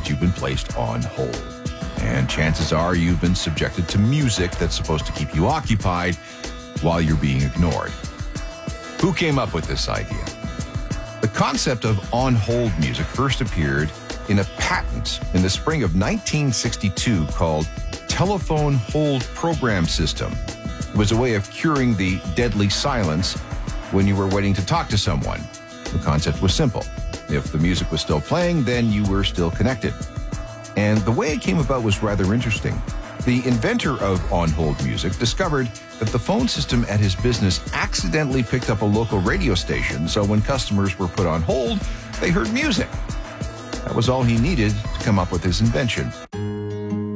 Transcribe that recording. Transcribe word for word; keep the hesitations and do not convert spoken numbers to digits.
that you've been placed on hold. And chances are you've been subjected to music that's supposed to keep you occupied while you're being ignored. Who came up with this idea? The concept of on-hold music first appeared in a patent in the spring of nineteen sixty-two called Telephone Hold Program System. It was a way of curing the deadly silence when you were waiting to talk to someone. The concept was simple. If the music was still playing, then you were still connected. And the way it came about was rather interesting. The inventor of on-hold music discovered that the phone system at his business accidentally picked up a local radio station, so when customers were put on hold, they heard music. That was all he needed to come up with his invention.